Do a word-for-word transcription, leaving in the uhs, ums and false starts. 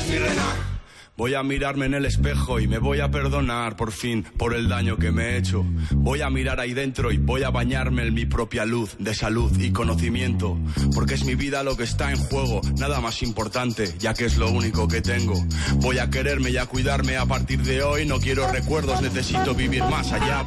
sirena. Voy a mirarme en el espejo y me voy a perdonar por fin por el daño que me he hecho. Voy a mirar ahí dentro y voy a bañarme en mi propia luz de salud y conocimiento. Porque es mi vida lo que está en juego, nada más importante, ya que es lo único que tengo. Voy a quererme y a cuidarme a partir de hoy, no quiero recuerdos, necesito vivir más allá